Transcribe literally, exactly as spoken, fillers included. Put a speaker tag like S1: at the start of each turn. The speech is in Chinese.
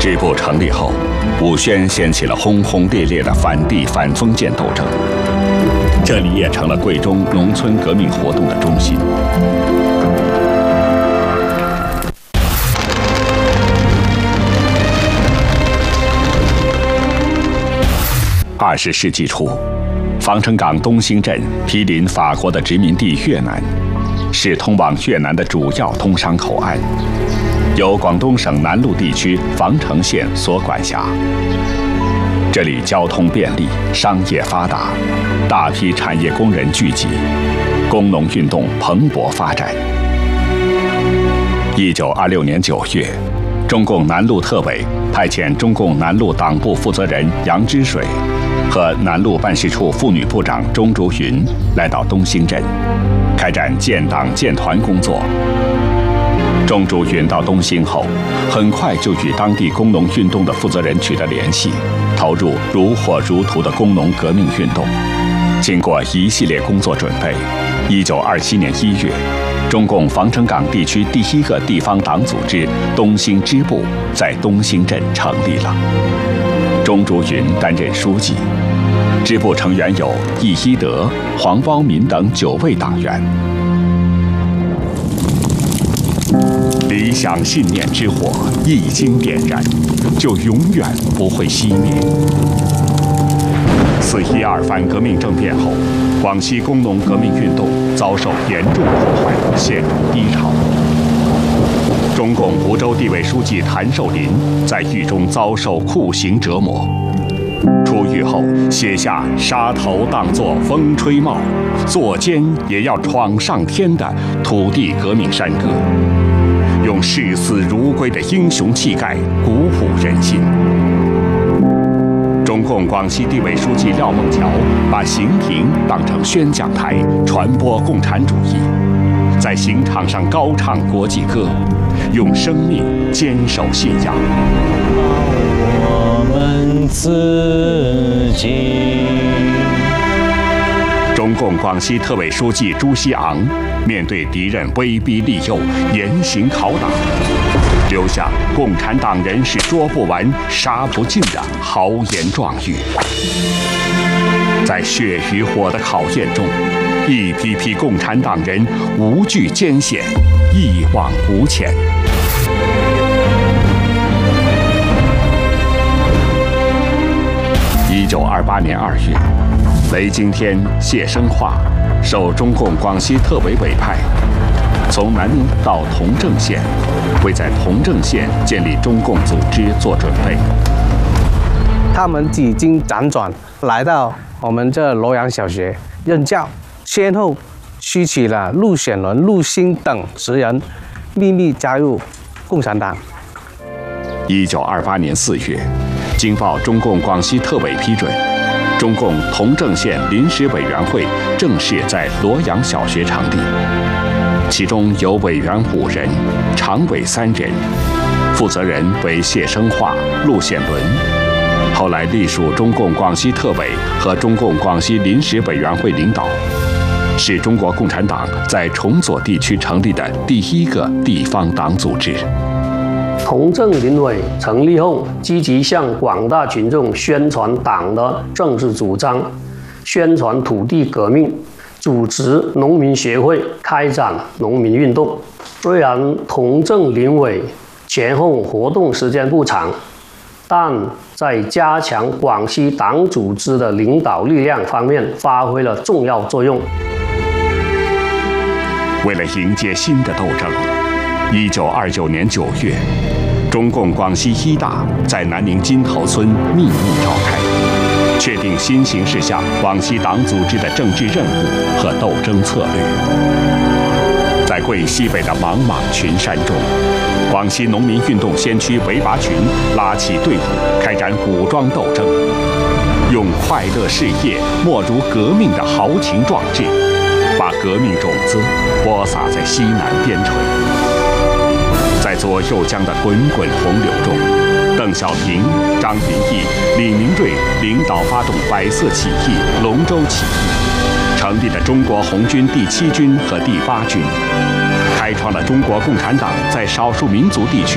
S1: 支部成立后，武宣掀起了轰轰烈烈的反帝反封建斗争，这里也成了贵中农村革命活动的中心。二十世纪初，防城港东兴镇毗邻法国的殖民地越南，是通往越南的主要通商口岸，由广东省南路地区防城县所管辖。这里交通便利，商业发达，大批产业工人聚集，工农运动蓬勃发展。一九二六年九月，中共南路特委派遣中共南路党部负责人杨之水和南路办事处妇女部长钟竹云来到东兴镇，开展建党建团工作。钟竹云到东兴后，很快就与当地工农运动的负责人取得联系，投入如火如荼的工农革命运动。经过一系列工作准备，一九二七年一月，中共防城港地区第一个地方党组织东兴支部在东兴镇成立了。钟竹云担任书记，支部成员有易一德、黄包民等九位党员。理想信念之火一经点燃，就永远不会熄灭。四一二反革命政变后，广西工农革命运动遭受严重破坏，陷入低潮。中共梧州地委书记谭寿林在狱中遭受酷刑折磨，出狱后写下“杀头当作风吹帽，坐监也要闯上天”的土地革命山歌，用视死如归的英雄气概鼓舞人心。中共广西地委书记廖孟桥把刑庭当成宣讲台，传播共产主义，在刑场上高唱国际歌，用生命坚守信仰。
S2: 我们自己。
S1: 中共广西特委书记朱锡昂面对敌人威逼利诱，严刑拷打，留下“共产党人是捉不完、杀不尽”的豪言壮语。在血与火的考验中，一批批共产党人无惧艰险，一往无前。一九二八年二月，雷惊天、谢生化受中共广西特委委派，从南宁到同正县，为在同正县建立中共组织做准备。
S3: 他们几经辗转，来到我们这罗阳小学任教，先后吸取了陆显伦、陆星等十人，秘密加入共产党。
S1: 一九二八年四月，经报中共广西特委批准，中共同正县临时委员会正式在罗阳小学成立，其中有委员五人，常委三人，负责人为谢生化、陆显伦，后来隶属中共广西特委和中共广西临时委员会领导，是中国共产党在崇左地区成立的第一个地方党组织。
S4: 同正临委成立后，积极向广大群众宣传党的政治主张，宣传土地革命，组织农民协会，开展农民运动。虽然同正临委前后活动时间不长，但在加强广西党组织的领导力量方面发挥了重要作用。
S1: 为了迎接新的斗争，一九二九年九月，中共广西一大在南宁金头村秘密召开，确定新形势下广西党组织的政治任务和斗争策略。在桂西北的茫茫群山中，广西农民运动先驱维拔群拉起队伍，开展武装斗争，用快乐事业莫如革命的豪情壮志，把革命种子播撒在西南边陲。在左右江的滚滚洪流中，邓小平、张云逸、李明瑞领导发动百色起义、龙舟起义，成立了中国红军第七军和第八军，开创了中国共产党在少数民族地区